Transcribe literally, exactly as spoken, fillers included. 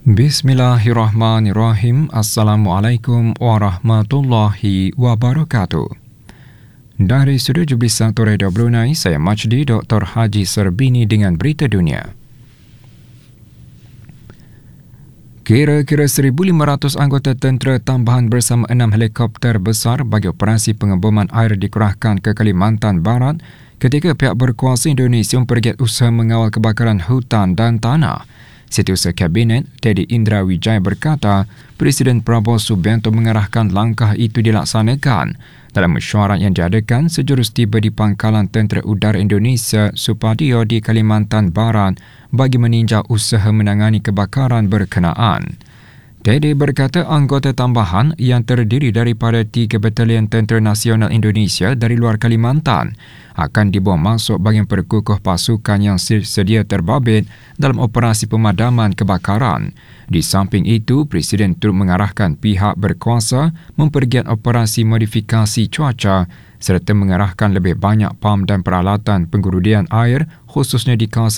Bismillahirrahmanirrahim. Assalamualaikum warahmatullahi wabarakatuh. Dari Studio Jublis satu Radio Brunei, saya Majdi Doktor Haji Serbini dengan berita dunia. Kira-kira seribu lima ratus anggota tentera tambahan bersama enam helikopter besar bagi operasi pengeboman air dikerahkan ke Kalimantan Barat ketika pihak berkuasa Indonesia mempergiat usaha mengawal kebakaran hutan dan tanah. Setiausaha Kabinet Teddy Indra Wijaya berkata, Presiden Prabowo Subianto mengarahkan langkah itu dilaksanakan dalam mesyuarat yang diadakan sejurus tiba di Pangkalan Tentera Udara Indonesia Supadio di Kalimantan Barat bagi meninjau usaha menangani kebakaran berkenaan. Teddy berkata anggota tambahan yang terdiri daripada tiga Batalion Tentera Nasional Indonesia dari luar Kalimantan akan dibawa masuk bahagian perkukuh pasukan yang sedia terbabit dalam operasi pemadaman kebakaran. Di samping itu, Presiden turut mengarahkan pihak berkuasa mempergiat operasi modifikasi cuaca serta mengarahkan lebih banyak pam dan peralatan pengurudian air khususnya di kawasan